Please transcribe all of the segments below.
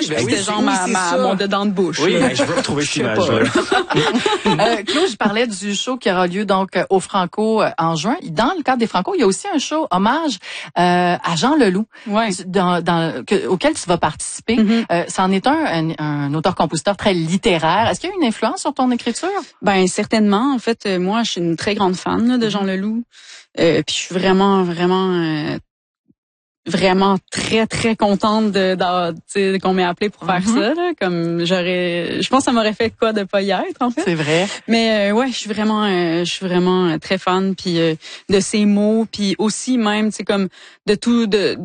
c'était genre mon dedans de bouche. Oui, je veux retrouver cette image-là. Claude, je parlais du show qui aura lieu donc au Franco en juin. Dans le cadre des Franco, il y a aussi un show hommage à Jean Leloup, auquel tu vas participer. C'en est un auteur-compositeur très littéraire. Est-ce qu'il y a une influence sur ton écriture? Ben certainement. En fait, moi, je suis une très grande fan là, de Jean Leloup. Puis je suis vraiment très très contente qu'on m'ait appelé pour faire ça là, comme je pense que ça m'aurait fait quoi de pas y être en fait. C'est vrai. Mais je suis vraiment très fan puis de ses mots puis aussi même comme de tout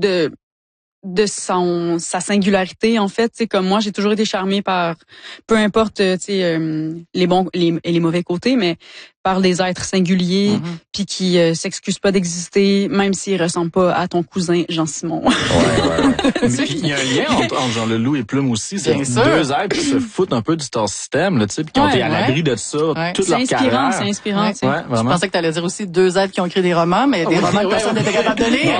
de sa singularité en fait, comme moi j'ai toujours été charmée par peu importe les bons et les mauvais côtés, mais par des êtres singuliers puis qui s'excusent pas d'exister même s'ils ressemblent pas à ton cousin Jean-Simon. Mais il y a un lien entre Jean Leloup et Plume aussi, c'est deux êtres qui se foutent un peu du star system là, tu sais, puis qui ont été à l'abri de ça toute leur carrière. C'est inspirant, tu sais. Je pensais que tu allais dire aussi deux êtres qui ont écrit des romans, mais des romans que personne n'était capable de lire.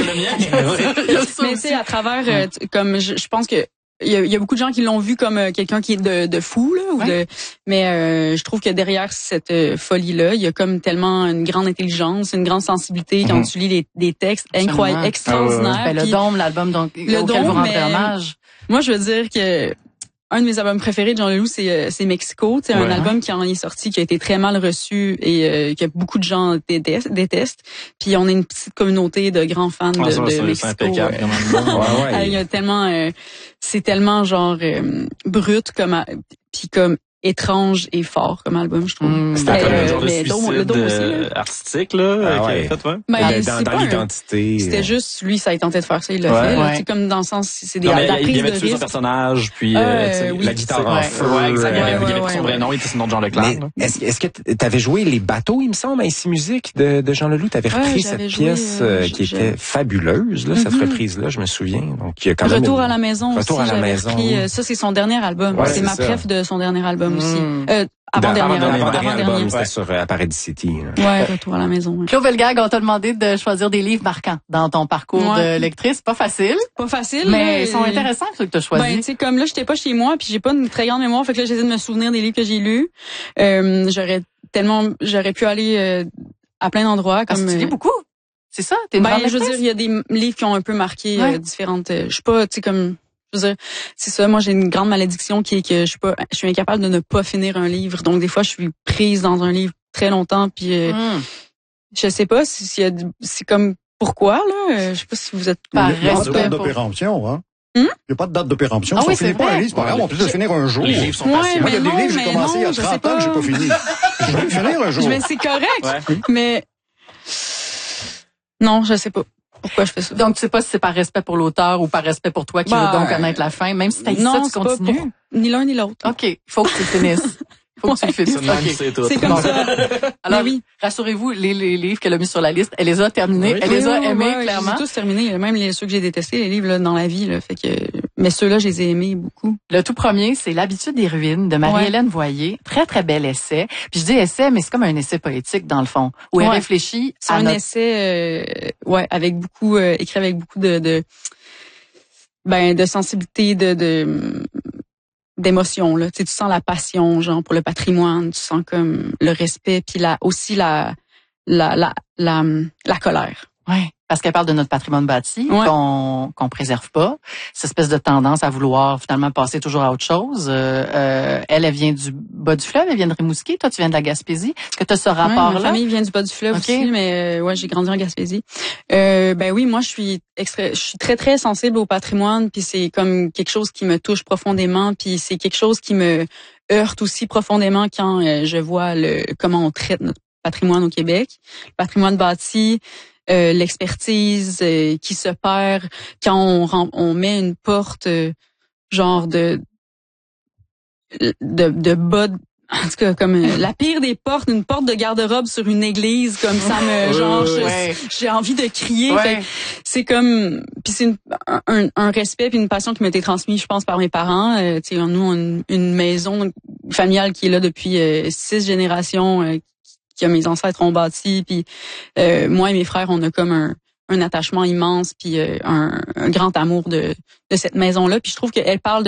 Mais tu sais, à travers comme je pense que il y a beaucoup de gens qui l'ont vu comme quelqu'un qui est de fou là mais je trouve que derrière cette folie là, il y a comme tellement une grande intelligence, une grande sensibilité quand tu lis des textes incroyables, extraordinaires. Le Dôme, l'album auquel vous rendrez hommage. Moi, je veux dire que un de mes albums préférés de Jean Leloup, c'est Mexico. C'est un album qui en est sorti, qui a été très mal reçu et que beaucoup de gens détestent. Puis on est une petite communauté de grands fans de Mexico. C'est impeccable quand même. Il y a tellement, c'est tellement genre brut puis comme étrange et fort comme album, je trouve. C'était comme un genre de suicide artistique là, qui a fait dans l'identité. C'était juste lui, ça a tenté de faire ça, il l'a fait. C'est comme dans le sens, c'est des prises de risque. Il avait tué son personnage, puis la guitare en feu. Il avait pris son vrai nom, il était son nom de Jean Leclerc. Est-ce que t'avais joué Les Bateaux, il me semble, à Ici Musique de Jean Leloup? T'avais repris cette pièce qui était fabuleuse, là, cette reprise-là, je me souviens. Donc, il y a quand même Retour à la maison. Retour à la maison. Ça, c'est son dernier album. C'est ma préf de son dernier album aussi. Avant-dernier album, c'était sur Paradis City. Retour à la maison. Claude Velgag, on t'a demandé de choisir des livres marquants dans ton parcours de lectrice. Pas facile. Mais ils sont intéressants, ceux que t'as choisis. Ben, tu sais, comme là, j'étais pas chez moi, puis j'ai pas une très grande mémoire, fait que là, j'essaie de me souvenir des livres que j'ai lus. J'aurais pu aller à plein d'endroits. Parce que tu lis beaucoup. C'est ça? T'es une grande je veux dire, il y a des livres qui ont un peu marqué différentes. Je suis pas, tu sais, comme. Je veux dire, c'est ça. Moi, j'ai une grande malédiction qui est que je suis incapable de ne pas finir un livre. Donc, des fois, je suis prise dans un livre très longtemps. Puis, je sais pas c'est comme pourquoi là. Je sais pas si vous êtes par respect. Date de péremption, hein. Il n'y a pas de date de péremption. Si on finit pas un livre, c'est pas grave, on peut le finir un jour. Les livres sont passionnants. Moi, il y a des livres que j'ai commencé il y a 30 ans que j'ai pas fini. Je vais le finir un jour. Mais c'est correct. Mais non, je sais pas. Pourquoi je fais ça? Donc, tu sais pas si c'est par respect pour l'auteur ou par respect pour toi qui veut donc connaître la fin, même si t'as dit ça, tu continues? Ni l'un ni l'autre. OK. Il faut que tu le finisses. Faut que tu le finisses. C'est comme ça. Alors, rassurez-vous, les livres qu'elle a mis sur la liste, elle les a terminés. Elle les a aimés, clairement. J'ai tous terminés. Même ceux que j'ai détestés, les livres, là, dans la vie, là. Fait que, mais ceux-là, je les ai aimés beaucoup. Le tout premier, c'est L'habitude des ruines de Marie-Hélène Voyer. Très, très bel essai. Puis je dis essai, mais c'est comme un essai poétique, dans le fond, où elle réfléchit à un essai, avec beaucoup, écrit avec beaucoup de sensibilité, d'émotion, là. Tu sais, tu sens la passion, genre, pour le patrimoine, tu sens comme le respect, puis aussi la colère. Ouais. Parce qu'elle parle de notre patrimoine bâti, qu'on préserve pas. Cette espèce de tendance à vouloir finalement passer toujours à autre chose. Elle vient du bas du fleuve, elle vient de Rimouski. Toi, tu viens de la Gaspésie. Est-ce que tu as ce rapport-là? Ma famille vient du bas du fleuve aussi, mais j'ai grandi en Gaspésie. Oui, moi, je suis très, très sensible au patrimoine, puis c'est comme quelque chose qui me touche profondément, puis c'est quelque chose qui me heurte aussi profondément quand je vois comment on traite notre patrimoine au Québec. Le patrimoine bâti, l'expertise qui se perd quand on met une porte genre de bas, en tout cas comme la pire des portes, une porte de garde-robe sur une église, comme ça me j'ai envie de crier. C'est comme, puis c'est un respect puis une passion qui m'a été transmise, je pense, par mes parents. Tu sais, nous on a une maison familiale qui est là depuis 6 générations. Que mes ancêtres ont bâti, puis moi et mes frères, on a comme un attachement immense, puis un grand amour de cette maison-là. Puis je trouve qu'elle parle de